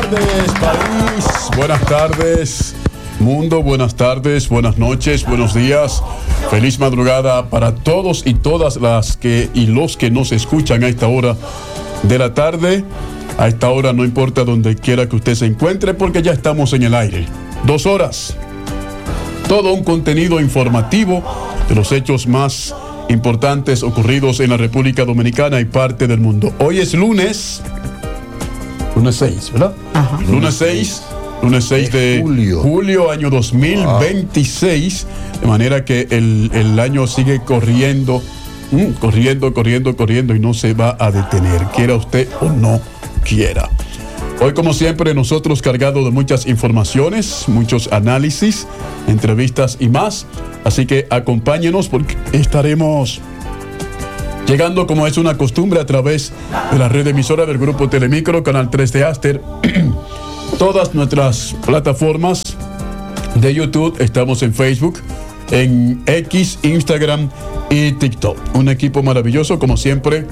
tardes, país. Buenas tardes, mundo. Buenas tardes, buenas noches, buenos días. Feliz madrugada para todos y todas las que y los que nos escuchan a esta hora de la tarde. A esta hora no importa donde quiera que usted se encuentre, porque ya estamos en el aire. 2 horas. Todo un contenido informativo de los hechos más importantes ocurridos en la República Dominicana y parte del mundo. Hoy es lunes 6, ¿verdad? Ajá. Lunes 6 de julio, año 2026. De manera que el año sigue corriendo y no se va a detener, quiera usted o no quiera. Hoy, como siempre, nosotros cargados de muchas informaciones, muchos análisis, entrevistas y más. Así que acompáñenos porque estaremos llegando, como es una costumbre, a través de la red emisora del Grupo Telemicro, Canal 3 de Aster, todas nuestras plataformas de YouTube. Estamos en Facebook, en X, Instagram y TikTok. Un equipo maravilloso, como siempre.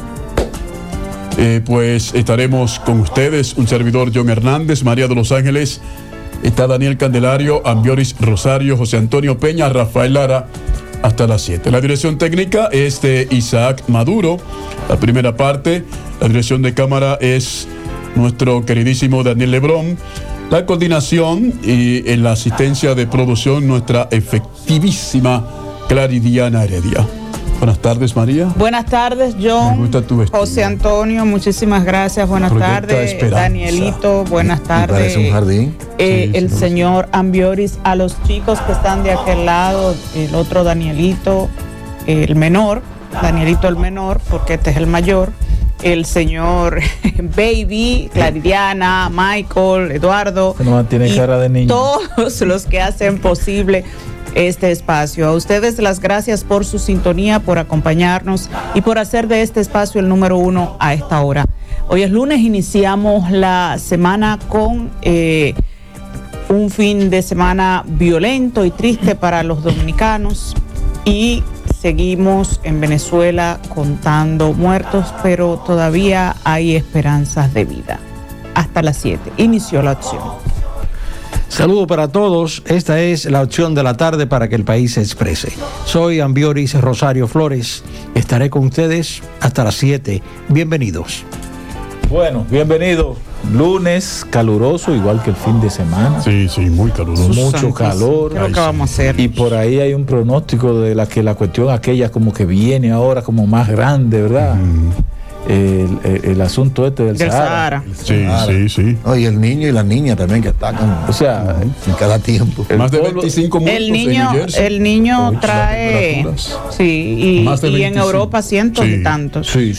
Pues estaremos con ustedes, un servidor, John Hernández, María de los Ángeles, está Daniel Candelario, Ambioris Rosario, José Antonio Peña, Rafael Lara, hasta las 7. La dirección técnica es de Isaac Maduro. La primera parte, la dirección de cámara es nuestro queridísimo Daniel Lebrón. La coordinación y en la asistencia de producción, nuestra efectivísima Claridiana Heredia. Buenas tardes, María. Buenas tardes, John. Me gusta tu vestido. José Antonio, muchísimas gracias. Buenas tardes. Esperanza. Danielito, buenas tardes. Parece un jardín. El señor Ambioris, a los chicos que están de aquel lado, el otro Danielito, el menor, Danielito el menor, porque este es el mayor. El señor Baby, Claridiana, Michael, Eduardo. No tiene cara de niño. Todos los que hacen posible este espacio. A ustedes las gracias por su sintonía, por acompañarnos y por hacer de este espacio el número 1 a esta hora. Hoy es lunes, iniciamos la semana con un fin de semana violento y triste para los dominicanos y seguimos en Venezuela contando muertos, pero todavía hay esperanzas de vida. Hasta las 7 inició la acción. Saludos para todos. Esta es la opción de la tarde para que el país se exprese. Soy Ambioris Rosario Flores. Estaré con ustedes hasta las 7. Bienvenidos. Bueno, bienvenidos. Lunes caluroso, igual que el fin de semana. Sí, muy caluroso. Mucho calor. ¿Qué es lo que vamos a hacer? Y por ahí hay un pronóstico de la cuestión aquella como que viene ahora como más grande, ¿verdad? El asunto del Sahara. Sí. Oh, y el niño y la niña también que atacan. O sea, en cada tiempo. Más de 25 muertos el niño trae, sí, y en Europa cientos y tantos. Sí.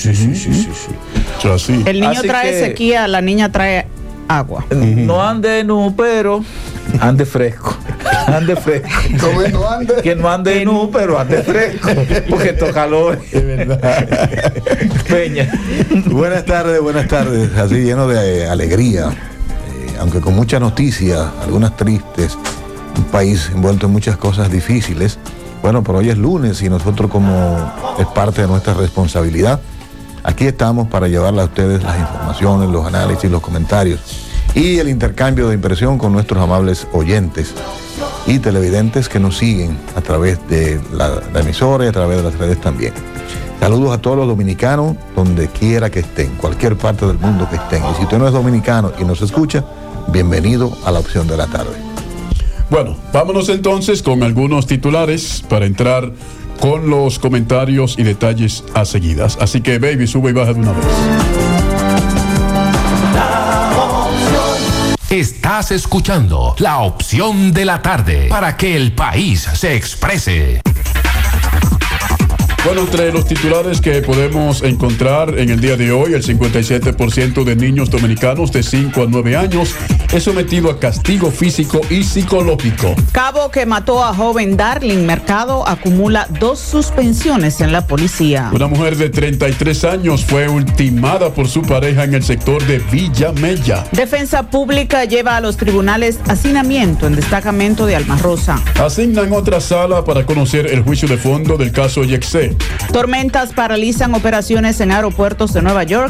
El niño así trae sequía, la niña trae agua. No ande nu, pero ande fresco. Ande fresco. No ande. Que no ande nu, pero ande fresco. Porque esto calor. Es verdad. Peña. Buenas tardes. Así lleno de alegría. Aunque con muchas noticias, algunas tristes. Un país envuelto en muchas cosas difíciles. Bueno, pero hoy es lunes y nosotros, como es parte de nuestra responsabilidad, aquí estamos para llevarle a ustedes las informaciones, los análisis, los comentarios y el intercambio de impresión con nuestros amables oyentes y televidentes que nos siguen a través de la emisora y a través de las redes también. Saludos a todos los dominicanos, donde quiera que estén, cualquier parte del mundo que estén. Y si usted no es dominicano y nos escucha, bienvenido a la opción de la tarde. Bueno, vámonos entonces con algunos titulares para entrar con los comentarios y detalles a seguidas. Así que, baby, sube y baja de una vez. Estás escuchando la opción de la tarde para que el país se exprese. Bueno, entre los titulares que podemos encontrar en el día de hoy, el 57% de niños dominicanos de 5 a 9 años es sometido a castigo físico y psicológico. Cabo que mató a joven Darling Mercado acumula 2 suspensiones en la policía. Una mujer de 33 años fue ultimada por su pareja en el sector de Villa Mella. Defensa Pública lleva a los tribunales hacinamiento en destacamento de Alma Rosa. Asignan otra sala para conocer el juicio de fondo del caso Yexé. Tormentas paralizan operaciones en aeropuertos de Nueva York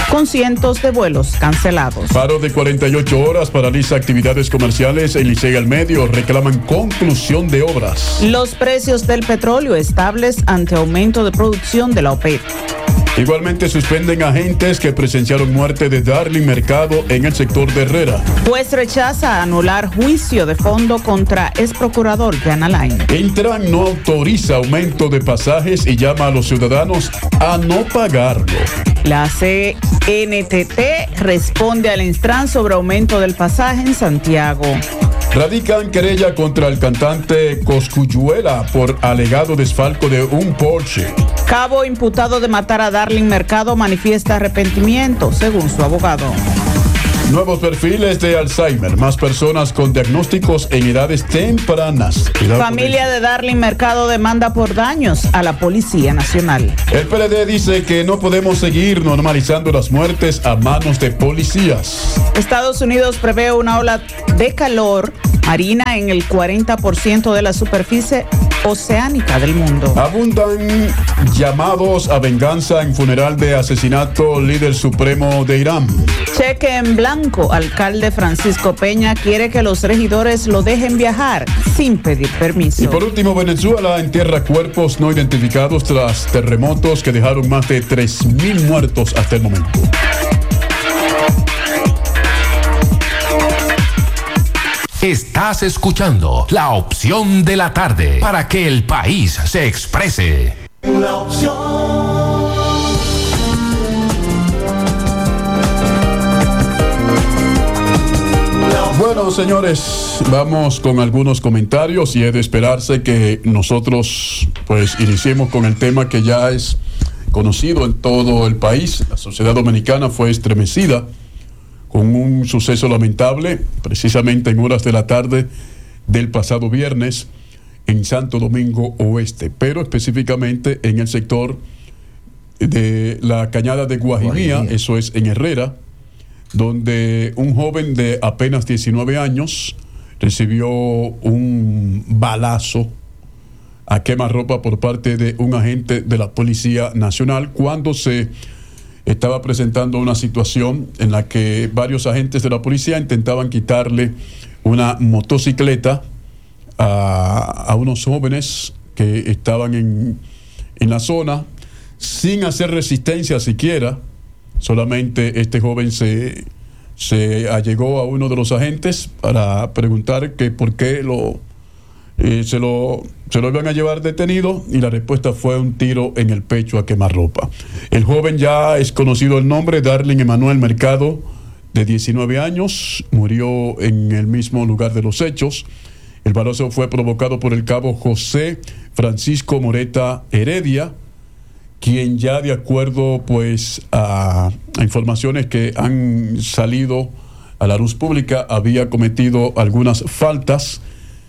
con cientos de vuelos cancelados. Paro de 48 horas paraliza actividades comerciales en Licey al Medio. Reclaman conclusión de obras. Los precios del petróleo estables ante aumento de producción de la OPEP. Igualmente suspenden agentes que presenciaron muerte de Darling Mercado en el sector de Herrera. Juez rechaza anular juicio de fondo contra ex procurador Jan Alain. Intran no autoriza aumento de pasajes y llama a los ciudadanos a no pagarlo. La CNTT responde al Intran sobre aumento del pasaje en Santiago. Radican querella contra el cantante Cosculluela por alegado desfalco de un Porsche. Cabo imputado de matar a Darling Mercado manifiesta arrepentimiento, según su abogado. Nuevos perfiles de Alzheimer, más personas con diagnósticos en edades tempranas. Familia de Darling Mercado demanda por daños a la Policía Nacional. El PLD dice que no podemos seguir normalizando las muertes a manos de policías. Estados Unidos prevé una ola de calor marina en el 40% de la superficie oceánica del mundo. Abundan llamados a venganza en funeral de asesinato líder supremo de Irán. Cheque en blanco. Alcalde Francisco Peña quiere que los regidores lo dejen viajar sin pedir permiso. Y por último, Venezuela entierra cuerpos no identificados tras terremotos que dejaron más de 3.000 muertos hasta el momento. Estás escuchando La Opción de la Tarde para que el país se exprese. La opción. Bueno, señores, vamos con algunos comentarios y es de esperarse que nosotros pues iniciemos con el tema que ya es conocido en todo el país. La sociedad dominicana fue estremecida con un suceso lamentable, precisamente en horas de la tarde del pasado viernes en Santo Domingo Oeste, pero específicamente en el sector de la Cañada de Guajimía, eso es en Herrera, donde un joven de apenas 19 años recibió un balazo a quemarropa por parte de un agente de la Policía Nacional cuando se estaba presentando una situación en la que varios agentes de la policía intentaban quitarle una motocicleta a unos jóvenes que estaban en la zona sin hacer resistencia siquiera. Solamente este joven se allegó a uno de los agentes para preguntar que por qué se lo iban a llevar detenido, y la respuesta fue un tiro en el pecho a quemarropa. El joven, ya es conocido el nombre, Darling Emanuel Mercado, de 19 años, murió en el mismo lugar de los hechos. El balazo fue provocado por el cabo José Francisco Moreta Heredia, quien ya de acuerdo pues a informaciones que han salido a la luz pública había cometido algunas faltas,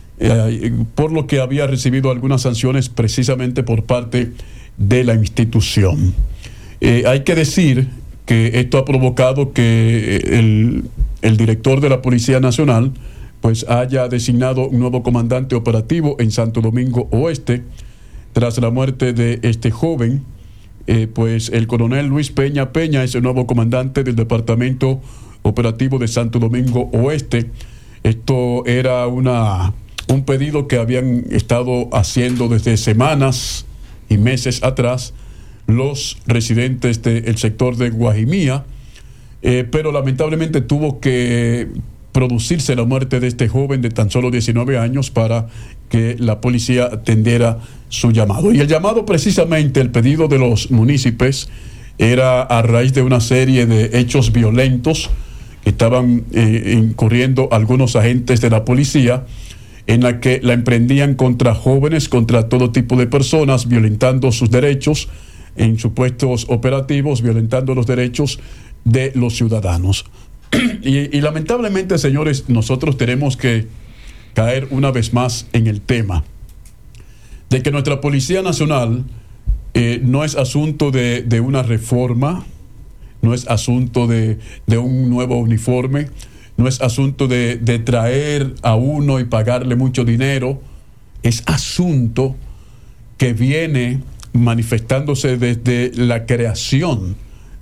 por lo que había recibido algunas sanciones precisamente por parte de la institución. Hay que decir que esto ha provocado que el director de la Policía Nacional pues haya designado un nuevo comandante operativo en Santo Domingo Oeste tras la muerte de este joven. Pues el coronel Luis Peña es el nuevo comandante del Departamento Operativo de Santo Domingo Oeste. Esto era un pedido que habían estado haciendo desde semanas y meses atrás los residentes del sector de Guajimía, pero lamentablemente tuvo que producirse la muerte de este joven de tan solo 19 años para que la policía atendiera su llamado. Y el llamado, precisamente el pedido de los municipios, era a raíz de una serie de hechos violentos que estaban incurriendo algunos agentes de la policía, en la que la emprendían contra jóvenes, contra todo tipo de personas, violentando sus derechos en supuestos operativos, violentando los derechos de los ciudadanos. Y lamentablemente, señores, nosotros tenemos que caer una vez más en el tema de que nuestra Policía Nacional no es asunto de una reforma, no es asunto de un nuevo uniforme, no es asunto de traer a uno y pagarle mucho dinero. Es asunto que viene manifestándose desde la creación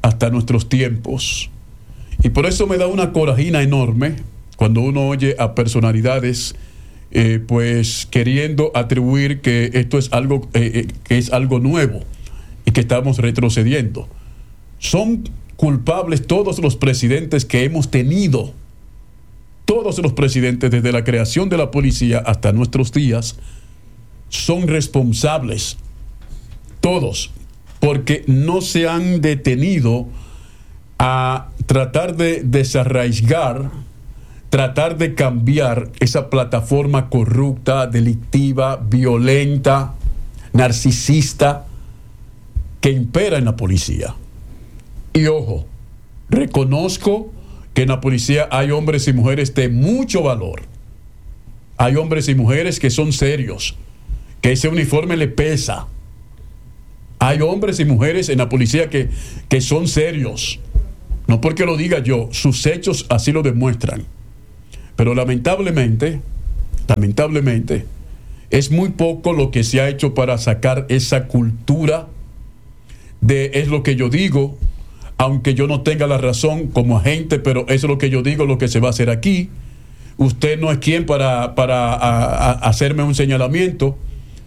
hasta nuestros tiempos. Y por eso me da una corajina enorme cuando uno oye a personalidades pues queriendo atribuir que esto es algo que es algo nuevo y que estamos retrocediendo. Son culpables todos los presidentes que hemos tenido. Todos los presidentes, desde la creación de la policía hasta nuestros días, son responsables. Todos. Porque no se han detenido a tratar de desarraigar, tratar de cambiar esa plataforma corrupta, delictiva, violenta, narcisista que impera en la policía. Y ojo, reconozco que en la policía hay hombres y mujeres de mucho valor. Hay hombres y mujeres que son serios, que ese uniforme le pesa. Hay hombres y mujeres en la policía que son serios. No porque lo diga yo, sus hechos así lo demuestran. Pero lamentablemente, es muy poco lo que se ha hecho para sacar esa cultura de es lo que yo digo, aunque yo no tenga la razón como agente, pero es lo que yo digo, lo que se va a hacer aquí. Usted no es quien para hacerme un señalamiento.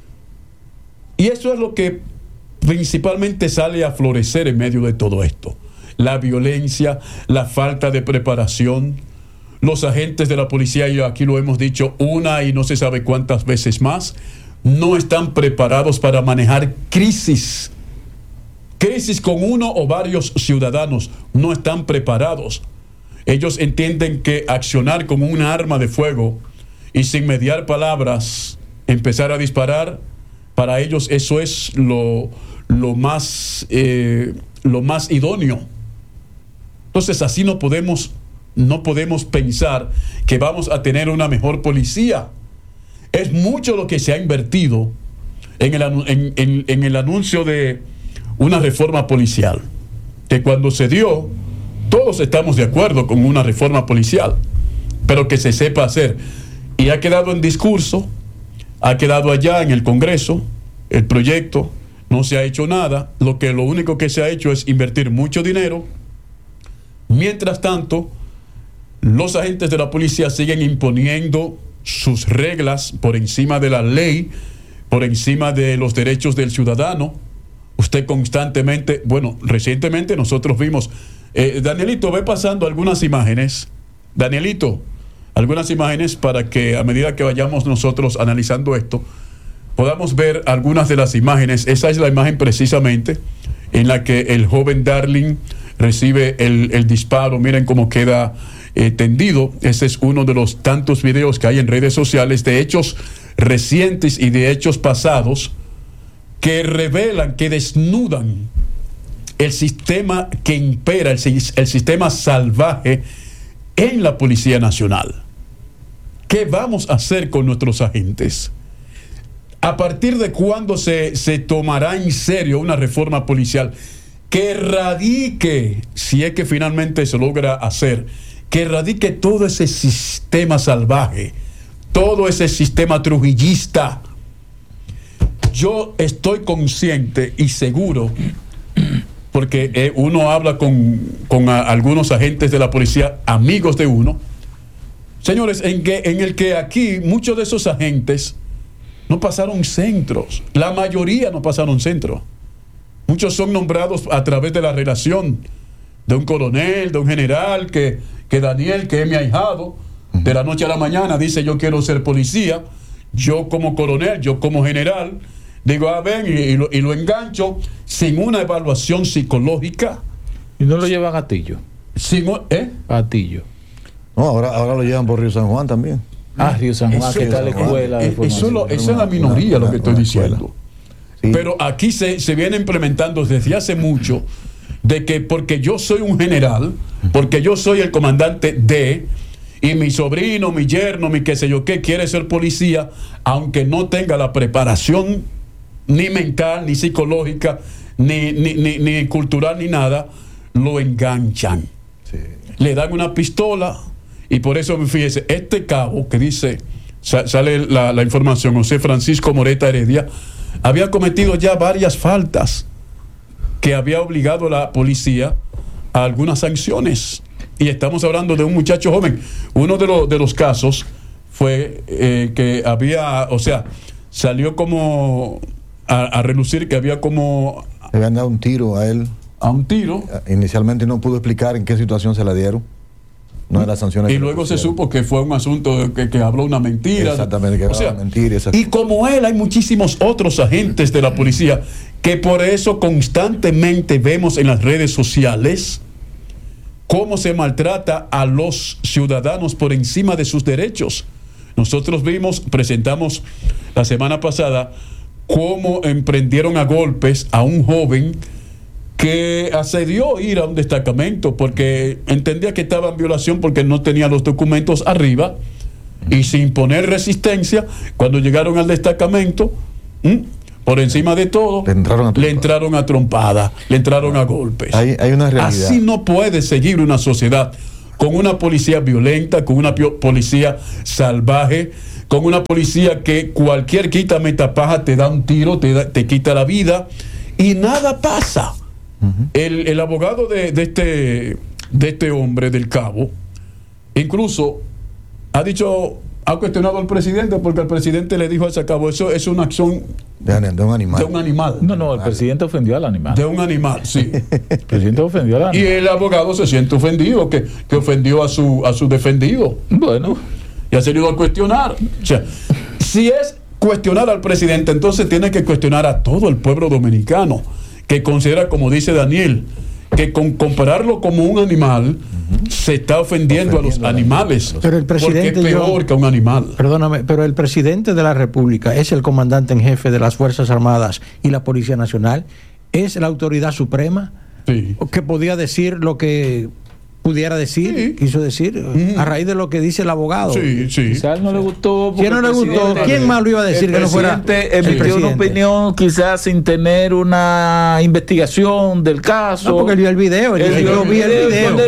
Y eso es lo que principalmente sale a florecer en medio de todo esto. La violencia, la falta de preparación. Los agentes de la policía, y aquí lo hemos dicho una y no se sabe cuántas veces más, no están preparados para manejar crisis. Crisis con uno o varios ciudadanos, no están preparados. Ellos entienden que accionar con un arma de fuego y sin mediar palabras, empezar a disparar, para ellos eso es lo más idóneo. Entonces así no podemos pensar que vamos a tener una mejor policía. Es mucho lo que se ha invertido en el anuncio de una reforma policial, que cuando se dio, todos estamos de acuerdo con una reforma policial, pero que se sepa hacer. Y ha quedado en discurso, ha quedado allá en el Congreso, el proyecto, no se ha hecho nada. Lo único que se ha hecho es invertir mucho dinero. Mientras tanto, los agentes de la policía siguen imponiendo sus reglas por encima de la ley, por encima de los derechos del ciudadano. Usted constantemente, recientemente nosotros vimos, Danielito, ve pasando algunas imágenes. Danielito, algunas imágenes para que a medida que vayamos nosotros analizando esto, podamos ver algunas de las imágenes. Esa es la imagen precisamente en la que el joven Darling recibe el disparo. Miren cómo queda tendido. Ese es uno de los tantos videos que hay en redes sociales de hechos recientes y de hechos pasados que revelan, que desnudan el sistema que impera, el sistema salvaje en la Policía Nacional. ¿Qué vamos a hacer con nuestros agentes? ¿A partir de cuándo se tomará en serio una reforma policial que erradique, si es que finalmente se logra hacer, que erradique todo ese sistema salvaje, todo ese sistema trujillista? Yo estoy consciente y seguro, porque uno habla con algunos agentes de la policía, amigos de uno, señores, en el que aquí muchos de esos agentes no pasaron centros, la mayoría no pasaron centros. Muchos son nombrados a través de la relación de un coronel, de un general, que Daniel, que es mi ahijado, de la noche a la mañana dice: yo quiero ser policía. Yo como coronel, yo como general, digo, ven, y lo engancho sin una evaluación psicológica. ¿Y no lo llevan a Tillo? A Tillo. No, ahora lo llevan por Río San Juan también. Río San Juan, que está la escuela. Esa es la minoría, lo que estoy diciendo. Sí. Pero aquí se viene implementando desde hace mucho, de que porque yo soy un general, porque yo soy el comandante de, y mi sobrino, mi yerno, mi qué sé yo qué, quiere ser policía, aunque no tenga la preparación ni mental, ni psicológica, ni cultural, ni nada, lo enganchan. Sí. Le dan una pistola. Y por eso, fíjese, este cabo que dice, sale la información, José Francisco Moreta Heredia, había cometido ya varias faltas que había obligado a la policía algunas sanciones. Y estamos hablando de un muchacho joven. Uno de los casos fue que había, o sea, salió como a relucir que había como... Le habían dado un tiro a él. A un tiro. Inicialmente no pudo explicar en qué situación se la dieron. No de las sanciones. Y luego se supo que fue un asunto que habló una mentira. Exactamente, que habló una mentira. Y como él, hay muchísimos otros agentes de la policía que por eso constantemente vemos en las redes sociales cómo se maltrata a los ciudadanos por encima de sus derechos. Nosotros presentamos la semana pasada cómo emprendieron a golpes a un joven que accedió ir a un destacamento porque entendía que estaba en violación porque no tenía los documentos arriba, y sin poner resistencia, cuando llegaron al destacamento, por encima de todo, le entraron a trompada, le entraron a golpes. Hay una realidad. Así no puede seguir una sociedad con una policía violenta, con una policía salvaje, con una policía que cualquier quita-metapaja te da un tiro, te quita la vida y nada pasa. El abogado de este hombre, del cabo, incluso ha cuestionado al presidente porque el presidente le dijo a ese cabo, eso es una acción de un animal. De un animal. No, el presidente ofendió al animal. De un animal, sí. El presidente ofendió al animal. Y el abogado se siente ofendido, que ofendió a su defendido. Bueno. Y ha salido a cuestionar. O sea, si es cuestionar al presidente, entonces tiene que cuestionar a todo el pueblo dominicano, que considera, como dice Daniel, que con compararlo como un animal, se está ofendiendo a los animales. Pero el presidente, porque es peor que un animal. Perdóname, pero el presidente de la República es el comandante en jefe de las Fuerzas Armadas y la Policía Nacional, es la autoridad suprema, sí, que podía decir lo que pudiera decir, sí, quiso decir, a raíz de lo que dice el abogado. Sí, sí. Quizá a él no le gustó. Si no le gustó, ¿quién más lo iba a decir que no fuera el presidente? Emitió una opinión quizás sin tener una investigación del caso. No, porque él vio el video. Yo vi el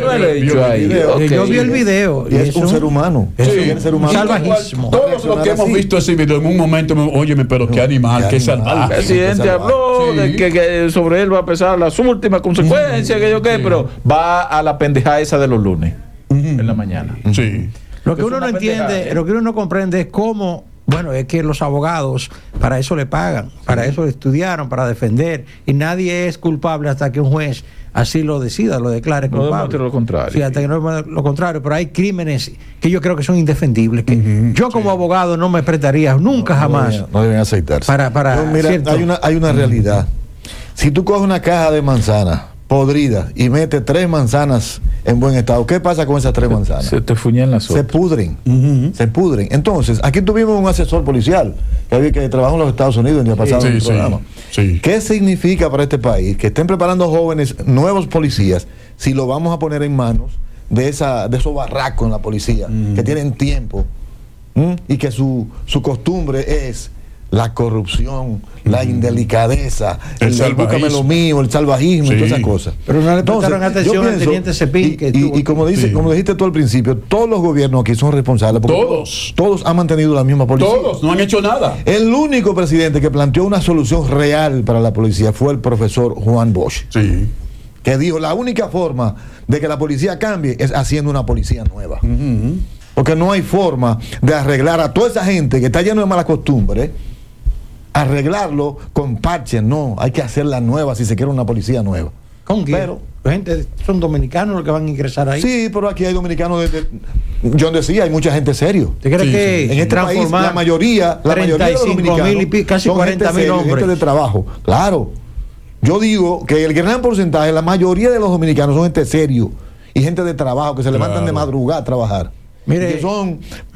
video. Yo vi el video. Y es un ser humano. Sí, es un ser humano. Salvajismo. Todos los que hemos visto ese video en un momento, óyeme, pero qué animal, qué salvaje. El presidente habló de que sobre él va a pesar las últimas consecuencias, pero va a la pendejada esa de los lunes en la mañana. Sí. Lo que uno no entiende, lo que uno no comprende es cómo, bueno, es que los abogados para eso le pagan, para eso estudiaron, para defender, y nadie es culpable hasta que un juez así lo decida, lo declare culpable. No demuestre lo contrario. Sí, hasta que no demuestre lo contrario, pero hay crímenes que yo creo que son indefendibles, que yo como abogado no me prestaría nunca jamás. No deben aceitarse. Para mira, hay una realidad. Si tú coges una caja de manzanas podrida y metes 3 manzanas en buen estado, ¿qué pasa con esas 3 manzanas? Se te fuñen las otras. Se pudren. Se pudren. Entonces, aquí tuvimos un asesor policial que trabaja en los Estados Unidos el día pasado en el programa. Sí. ¿Qué significa para este país que estén preparando jóvenes, nuevos policías, si lo vamos a poner en manos de esos barracos en la policía, que tienen tiempo y que su costumbre es la corrupción, la indelicadeza, el búscame lo mío, el salvajismo, y todas esas cosas? Pero no le prestaron atención al teniente Cepín. Y como dijiste tú al principio, todos los gobiernos aquí son responsables. Todos han mantenido la misma policía. Todos, no han hecho nada. El único presidente que planteó una solución real para la policía fue el profesor Juan Bosch. Sí. Que dijo, la única forma de que la policía cambie es haciendo una policía nueva. Porque no hay forma de arreglar a toda esa gente que está lleno de malas costumbres, arreglarlo con parches. No, hay que hacerla nueva si se quiere una policía nueva. ¿Con quién? Pero gente, son dominicanos los que van a ingresar ahí. Sí, pero aquí hay dominicanos yo decía, hay mucha gente serio. ¿Te crees que en este país la mayoría de los dominicanos casi 40.000 hombres, gente de trabajo? Claro. Yo digo que el gran porcentaje, la mayoría de los dominicanos son gente serio y gente de trabajo que se levantan de madrugada a trabajar. Mire, que son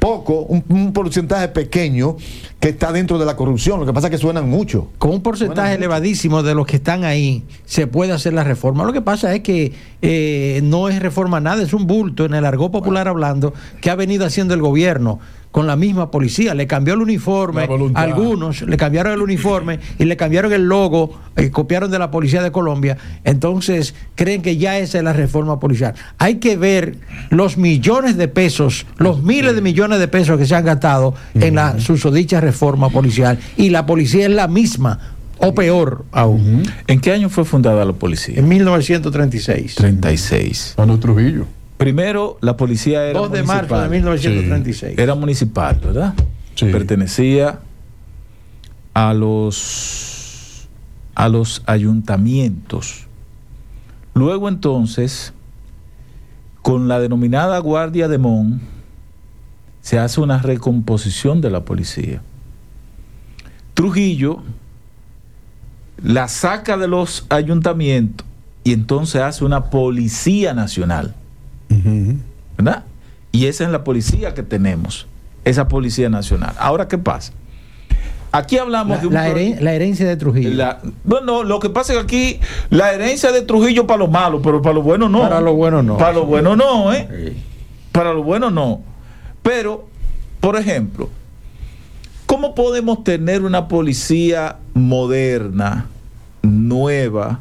un porcentaje pequeño que está dentro de la corrupción. Lo que pasa es que suenan mucho. Con un porcentaje elevadísimo de los que están ahí se puede hacer la reforma. Lo que pasa es que no es reforma nada, es un bulto en el argot popular hablando que ha venido haciendo el gobierno con la misma policía. Le cambió el uniforme, algunos le cambiaron el uniforme y le cambiaron el logo, copiaron de la Policía de Colombia. Entonces creen que ya esa es la reforma policial. Hay que ver los millones de pesos, los miles de millones de pesos que se han gastado en la susodicha reforma policial, y la policía es la misma. o peor aún. ¿En qué año fue fundada la policía? En 1936. 36. Pano Trujillo. Primero, la policía era 2 de municipal. marzo de 1936. Era municipal, ¿verdad? Sí. Pertenecía a los ayuntamientos. Luego entonces, con la denominada Guardia de Mon, se hace una recomposición de la policía. Trujillo la saca de los ayuntamientos y entonces hace una policía nacional, ¿verdad? Y esa es la policía que tenemos, esa policía nacional. Ahora, ¿qué pasa? Aquí hablamos de la herencia de Trujillo. Bueno, lo que pasa es que aquí la herencia de Trujillo para lo malo, pero para lo bueno no. Para lo bueno no. Para lo bueno no, ¿eh? Sí. Para lo bueno no. Pero, por ejemplo, ¿cómo podemos tener una policía moderna, nueva,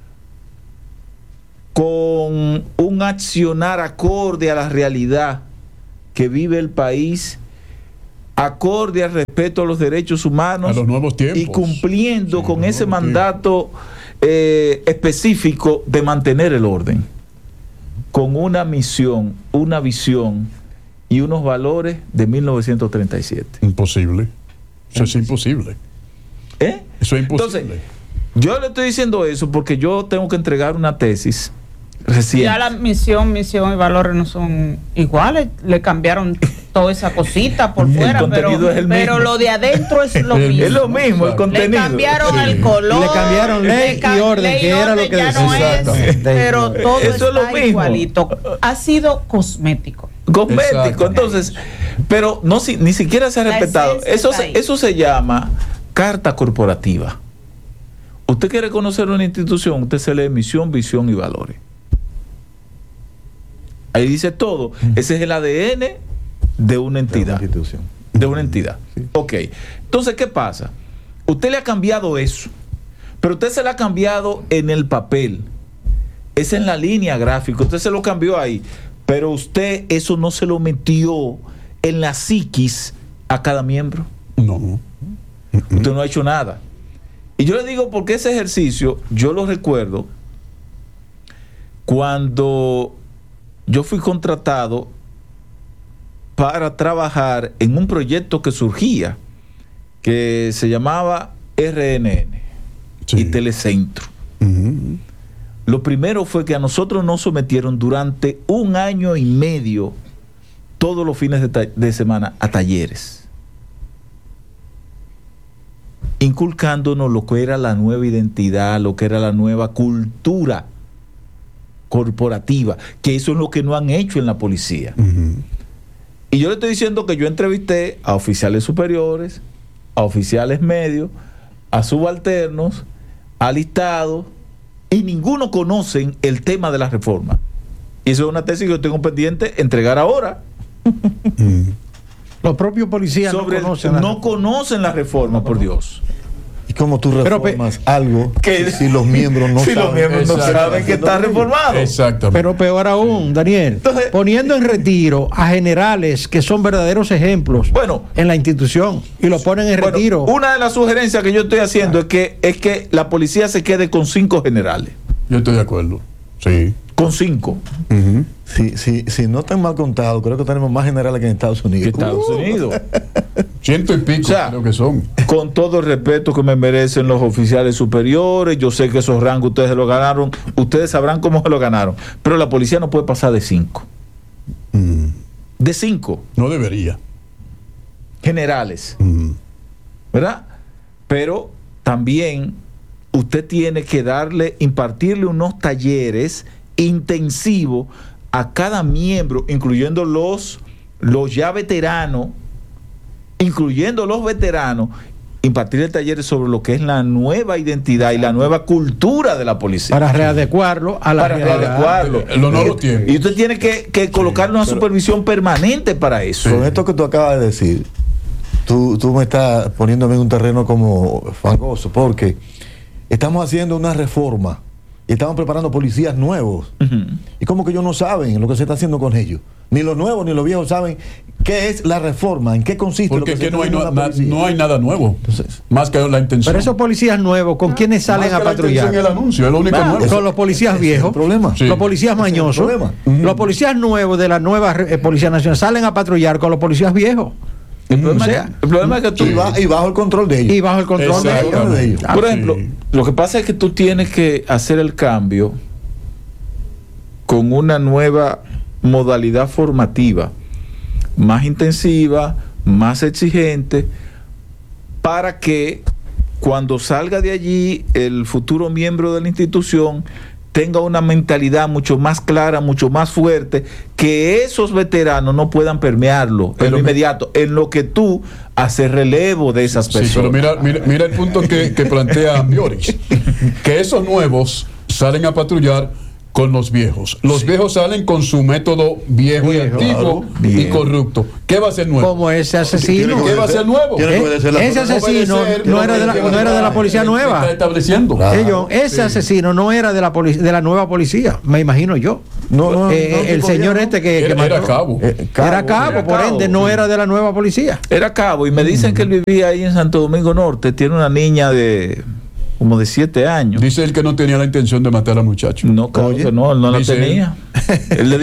con un accionar acorde a la realidad que vive el país, acorde al respeto a los derechos humanos, a los nuevos tiempos, y cumpliendo con ese mandato específico de mantener el orden, con una misión, una visión y unos valores de 1937? Imposible. Eso es imposible. Eso es imposible. Entonces, yo le estoy diciendo eso porque yo tengo que entregar una tesis reciente. Ya la misión y valores no son iguales, le cambiaron toda esa cosita por fuera, pero lo de adentro es lo mismo. Es lo mismo, el contenido. Le cambiaron el color, le cambiaron ley y orden, que era lo que decía. Pero todo eso está es lo mismo. Igualito. Ha sido cosmético. Entonces, pero no, ni siquiera se ha respetado. Eso se llama carta corporativa. Usted quiere conocer una institución, usted se lee misión, visión y valores. Ahí dice todo. Ese es el ADN de una entidad. De una entidad. Sí. Ok. Entonces, ¿qué pasa? Usted le ha cambiado eso, pero usted se lo ha cambiado en el papel. Es en la línea gráfica. Usted se lo cambió ahí. Pero usted eso no se lo metió en la psiquis a cada miembro. No. Usted no ha hecho nada. Y yo le digo porque ese ejercicio, yo lo recuerdo cuando yo fui contratado para trabajar en un proyecto que surgía, que se llamaba RNN y Telecentro. Lo primero fue que a nosotros nos sometieron durante 1 año y medio, todos los fines de semana, a talleres, inculcándonos lo que era la nueva identidad, lo que era la nueva cultura corporativa, que eso es lo que no han hecho en la policía. Y yo le estoy diciendo que yo entrevisté a oficiales superiores, a oficiales medios, a subalternos, a listados, y ninguno conocen el tema de la reforma. Y eso es una tesis que yo tengo pendiente entregar ahora. Los propios policías no conocen la reforma, por Dios. ¿Y cómo tú reformas algo si los miembros no saben? Los miembros no saben que está reformado. Exactamente. Pero peor aún, Daniel, entonces, poniendo en retiro a generales que son verdaderos ejemplos en la institución y lo ponen en retiro. Una de las sugerencias que yo estoy haciendo es que la policía se quede con 5 generales. Yo estoy de acuerdo. Sí. Con 5. Si no están mal contados, creo que tenemos más generales que en Estados Unidos. 100 y pico, creo que son. Con todo el respeto que me merecen los oficiales superiores, yo sé que esos rangos ustedes se los ganaron, ustedes sabrán cómo se los ganaron, pero la policía no puede pasar de 5. De 5. No debería. Generales. ¿Verdad? Pero también usted tiene que impartirle unos talleres intensivos a cada miembro, incluyendo los ya veteranos, impartirle talleres sobre lo que es la nueva identidad y la nueva cultura de la policía. Para readecuarlo a la realidad. Los nuevos tiempos. Y usted tiene que colocarle una supervisión permanente para eso. Con esto que tú acabas de decir, tú me estás poniéndome en un terreno como fangoso, porque estamos haciendo una reforma y estaban preparando policías nuevos. Y como que ellos no saben lo que se está haciendo con ellos. Ni los nuevos ni los viejos saben qué es la reforma, en qué consiste. Porque lo que es que se está haciendo en la policía. no hay nada nuevo. Entonces, más que la intención. Pero esos policías nuevos, ¿con quiénes salen a patrullar? El anuncio, es lo único nuevo. Con los policías viejos, problema. Sí. los policías mañosos, los policías nuevos de la nueva Policía Nacional salen a patrullar con los policías viejos. El problema es que tú... Y bajo el control de ellos. Y bajo el control de ellos. Por ejemplo, lo que pasa es que tú tienes que hacer el cambio con una nueva modalidad formativa, más intensiva, más exigente, para que cuando salga de allí el futuro miembro de la institución tenga una mentalidad mucho más clara, mucho más fuerte, que esos veteranos no puedan permearlo en lo inmediato, en lo que tú haces relevo de esas personas. Sí, pero mira el punto que plantea Bioris, que esos nuevos salen a patrullar con los viejos. Los viejos salen con su método viejo y antiguo y corrupto. ¿Qué va a ser nuevo? Como ese asesino. ¿Qué va a ser nuevo? Ese asesino no era de la policía nueva. Está estableciendo. Ese asesino no era de la nueva policía, me imagino yo. El señor que era cabo. Era cabo, por ende, no era de la nueva policía. Era cabo, y me dicen que él vivía ahí en Santo Domingo Norte. Tiene una niña de como de 7 años. Dice él que no tenía la intención de matar al muchacho. No, claro que no, él no la tenía. Él le